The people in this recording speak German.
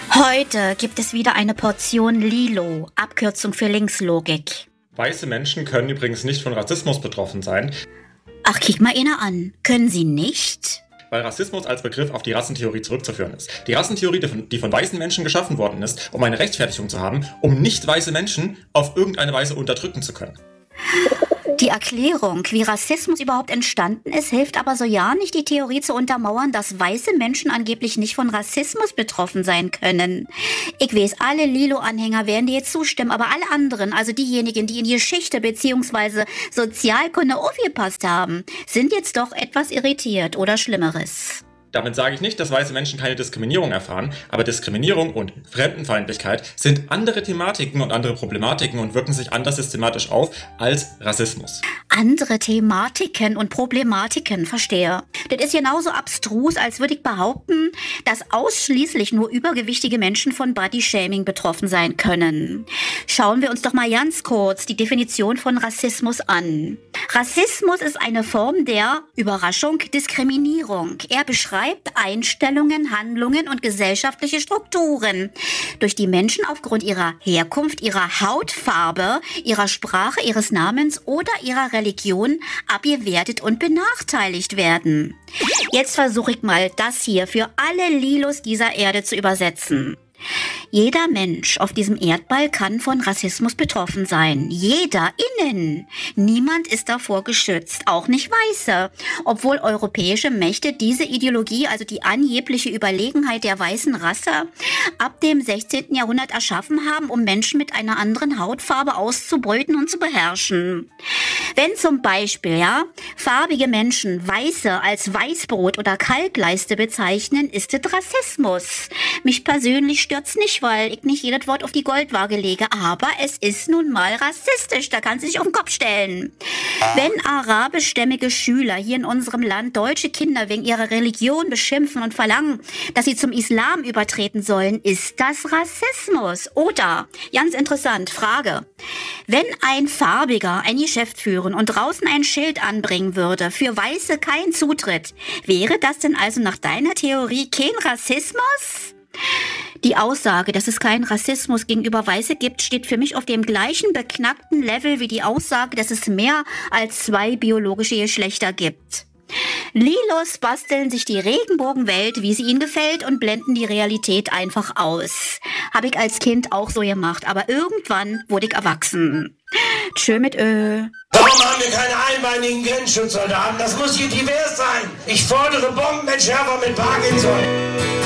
Heute gibt es wieder eine Portion Lilo, Abkürzung für Linkslogik. Weiße Menschen können übrigens nicht von Rassismus betroffen sein, Ach, kick mal einer an. Können sie nicht? weil Rassismus als Begriff auf die Rassentheorie zurückzuführen ist. Die Rassentheorie, die von weißen Menschen geschaffen worden ist, um eine Rechtfertigung zu haben, um nicht weiße Menschen auf irgendeine Weise unterdrücken zu können. Die Erklärung, wie Rassismus überhaupt entstanden ist, hilft aber so ja nicht, die Theorie zu untermauern, dass weiße Menschen angeblich nicht von Rassismus betroffen sein können. Ich weiß, alle Lilo-Anhänger werden dir jetzt zustimmen, aber alle anderen, also diejenigen, die in Geschichte bzw. Sozialkunde aufgepasst haben, sind jetzt doch etwas irritiert oder Schlimmeres. Damit sage ich nicht, dass weiße Menschen keine Diskriminierung erfahren, aber Diskriminierung und Fremdenfeindlichkeit sind andere Thematiken und andere Problematiken und wirken sich anders systematisch auf als Rassismus. Andere Thematiken und Problematiken, verstehe. Das ist genauso abstrus, als würde ich behaupten, dass ausschließlich nur übergewichtige Menschen von Bodyshaming betroffen sein können. Schauen wir uns doch mal ganz kurz die Definition von Rassismus an. Rassismus ist eine Form der, Überraschung, Diskriminierung. Er beschreibt Einstellungen, Handlungen und gesellschaftliche Strukturen, durch die Menschen aufgrund ihrer Herkunft, ihrer Hautfarbe, ihrer Sprache, ihres Namens oder ihrer Religion abgewertet und benachteiligt werden. Jetzt versuche ich mal, das hier für alle Lilos dieser Erde zu übersetzen. Jeder Mensch auf diesem Erdball kann von Rassismus betroffen sein. Jeder innen. Niemand ist davor geschützt, auch nicht Weiße. Obwohl europäische Mächte diese Ideologie, also die angebliche Überlegenheit der weißen Rasse, ab dem 16. Jahrhundert erschaffen haben, um Menschen mit einer anderen Hautfarbe auszubeuten und zu beherrschen. Wenn zum Beispiel, farbige Menschen Weiße als Weißbrot oder Kalkleiste bezeichnen, ist es Rassismus. Mich persönlich stört's nicht, weil ich nicht jedes Wort auf die Goldwaage lege, aber es ist nun mal rassistisch, da kann sie sich auf den Kopf stellen. Wenn arabischstämmige Schüler hier in unserem Land deutsche Kinder wegen ihrer Religion beschimpfen und verlangen, dass sie zum Islam übertreten sollen, ist das Rassismus? Oder, ganz interessant, Frage, wenn ein Farbiger ein Geschäft führen und draußen ein Schild anbringen würde, für Weiße kein Zutritt, wäre das denn also nach deiner Theorie kein Rassismus? Die Aussage, dass es keinen Rassismus gegenüber Weiße gibt, steht für mich auf dem gleichen beknackten Level wie die Aussage, dass es mehr als 2 biologische Geschlechter gibt. Lilos basteln sich die Regenbogenwelt, wie sie ihnen gefällt, und blenden die Realität einfach aus. Habe ich als Kind auch so gemacht, aber irgendwann wurde ich erwachsen. Tschö mit Warum haben wir keine einbeinigen Grenzschutzsoldaten? Das muss hier divers sein. Ich fordere Bombenentschärfer mit Parkinson.